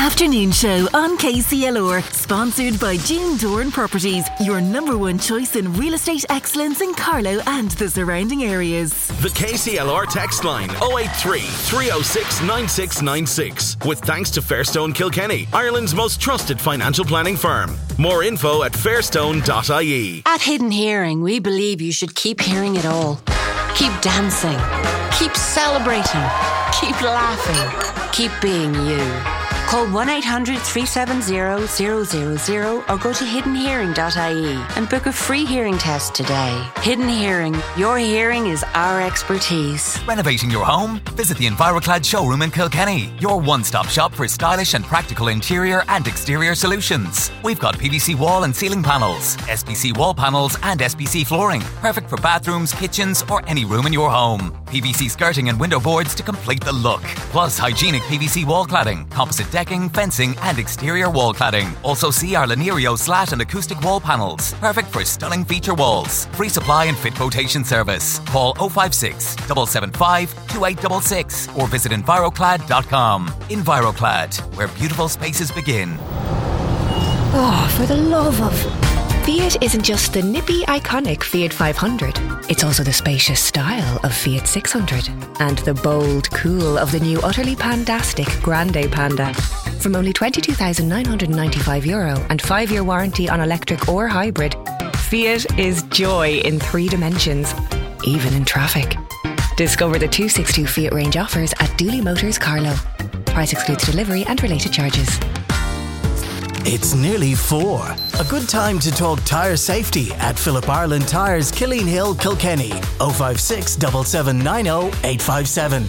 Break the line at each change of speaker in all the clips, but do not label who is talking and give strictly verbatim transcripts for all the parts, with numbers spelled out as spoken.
Afternoon Show on K C L R, sponsored by June Dorn Properties, your number one choice in real estate excellence in Carlow and the surrounding areas.
The K C L R text line oh eight three, three oh six, nine six nine six, with thanks to Fairstone Kilkenny, Ireland's most trusted financial planning firm. More info at fairstone dot I E.
At Hidden Hearing, we believe you should keep hearing it all. Keep dancing. Keep celebrating. Keep laughing. Keep being you. Call one eight hundred, three seven zero, zero zero zero or go to hidden hearing dot I E and book a free hearing test today. Hidden Hearing. Your hearing is our expertise.
Renovating your home? Visit the Enviroclad showroom in Kilkenny, your one-stop shop for stylish and practical interior and exterior solutions. We've got P V C wall and ceiling panels, S P C wall panels and S P C flooring, perfect for bathrooms, kitchens or any room in your home. P V C skirting and window boards to complete the look. Plus hygienic P V C wall cladding, composite decking, fencing and exterior wall cladding. Also see our Lanerio slat and acoustic wall panels. Perfect for stunning feature walls. Free supply and fit quotation service. Call oh five six, seven seven five, two eight six six or visit enviroclad dot com. Enviroclad, where beautiful spaces begin.
Oh, for the love of... Fiat isn't just the nippy, iconic Fiat five hundred. It's also the spacious style of Fiat six hundred. And the bold cool of the new utterly pandastic Grande Panda. From only twenty-two thousand nine hundred ninety-five euro and five-year warranty on electric or hybrid, Fiat is joy in three dimensions, even in traffic. Discover the two sixty-two Fiat range offers at Dooley Motors Carlow. Price excludes delivery and related charges.
It's nearly four. A good time to talk tyre safety at Philip Ireland Tyres, Killeen Hill, Kilkenny. oh five six, seven seven nine oh, eight five seven.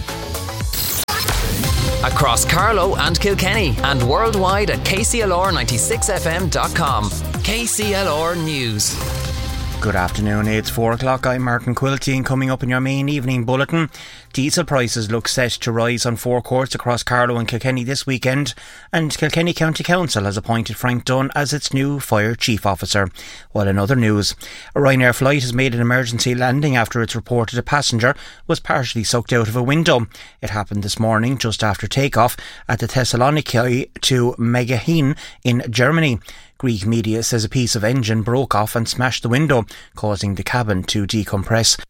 Across Carlow and Kilkenny and worldwide at K C L R ninety-six F M dot com. K C L R News.
Good afternoon, it's four o'clock. I'm Martin Quilty and coming up in your main evening bulletin. Diesel prices look set to rise on forecourts across Carlow and Kilkenny this weekend, and Kilkenny County Council has appointed Frank Dunn as its new fire chief officer. While in other news, a Ryanair flight has made an emergency landing after it's reported a passenger was partially sucked out of a window. It happened this morning just after takeoff at the Thessaloniki to Megahin in Germany. Greek media says a piece of engine broke off and smashed the window, causing the cabin to decompress.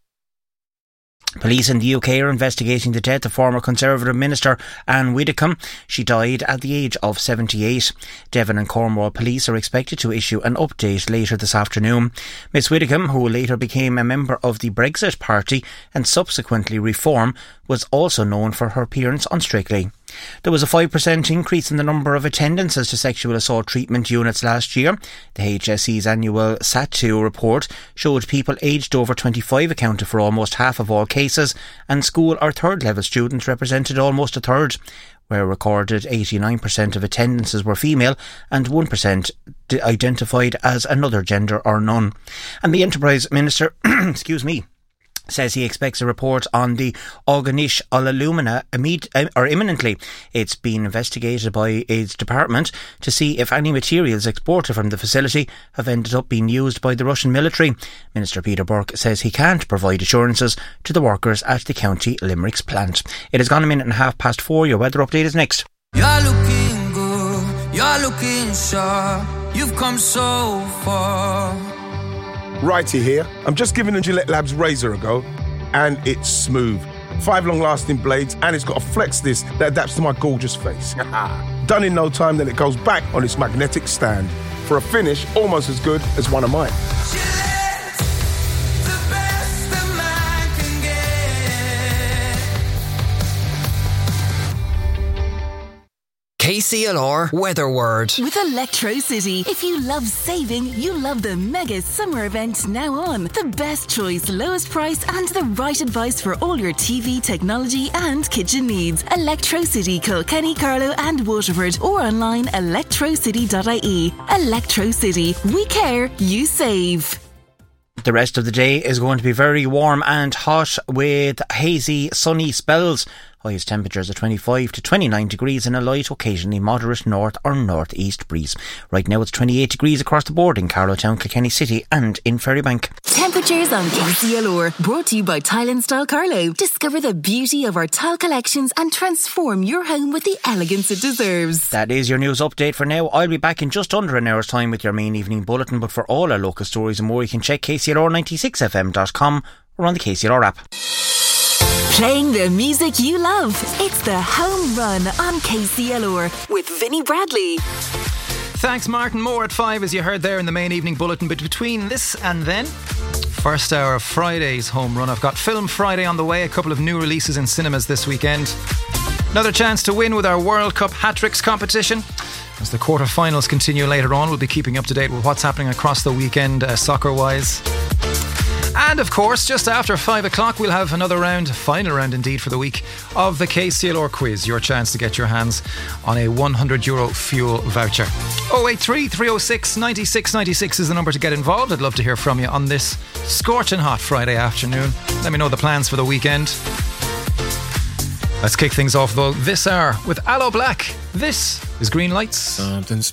Police in the U K are investigating the death of former Conservative Minister Anne Widdecombe. She died at the age of seventy-eight. Devon and Cornwall police are expected to issue an update later this afternoon. Miss Widdecombe, who later became a member of the Brexit Party and subsequently Reform, was also known for her appearance on Strictly. There was a five percent increase in the number of attendances to sexual assault treatment units last year. The H S E's annual S A T two report showed people aged over twenty-five accounted for almost half of all cases, and school or third level students represented almost a third. Where recorded eighty-nine percent of attendances were female and one percent identified as another gender or none. And the Enterprise Minister, excuse me, says he expects a report on the Aughanish Alumina imme- or imminently. It's been investigated by its department to see if any materials exported from the facility have ended up being used by the Russian military. Minister Peter Burke says he can't provide assurances to the workers at the County Limerick's plant. It has gone a minute and a half past four. Your weather update is next.
You're looking good, you're looking sharp, you've come so far.
Righty here. I'm just giving the Gillette Labs razor a go, and it's smooth. Five long-lasting blades, and it's got a flex disc that adapts to my gorgeous face. Done in no time, then it goes back on its magnetic stand for a finish almost as good as one of mine.
K C L R Weather Word.
With Electro City. If you love saving, you love the mega summer event now on. The best choice, lowest price and the right advice for all your T V, technology and kitchen needs. Electro City, Kilkenny, Carlow and Waterford, or online electro city dot I E. Electro City. We care, you save.
The rest of the day is going to be very warm and hot with hazy, sunny spells Highest temperatures are twenty-five to twenty-nine degrees and a light, occasionally moderate north or northeast breeze. Right now it's twenty-eight degrees across the board in Carlowtown, Kilkenny City and in Ferrybank.
Temperatures on K C L R, brought to you by Tile and Style Carlow. Discover the beauty of our tile collections and transform your home with the elegance it deserves.
That is your news update for now. I'll be back in just under an hour's time with your main evening bulletin, but for all our local stories and more you can check K C L R ninety-six F M dot com or on the K C L R app.
Playing the music you love. It's the Home Run on K C L R with Vinnie Bradley.
Thanks, Martin. More at five, as you heard there in the main evening bulletin. But between this and then, first hour of Friday's Home Run. I've got Film Friday on the way, a couple of new releases in cinemas this weekend. Another chance to win with our World Cup hat-tricks competition. As the quarter-finals continue later on, we'll be keeping up to date with what's happening across the weekend, uh, soccer-wise. And of course, just after five o'clock, we'll have another round, final round indeed for the week, of the K C L R quiz. Your chance to get your hands on a one hundred euro fuel voucher. oh eight three, three oh six, nine six nine six is the number to get involved. I'd love to hear from you on this scorching hot Friday afternoon. Let me know the plans for the weekend. Let's kick things off though this hour with Aloe Black. This is Green Lights.
Something's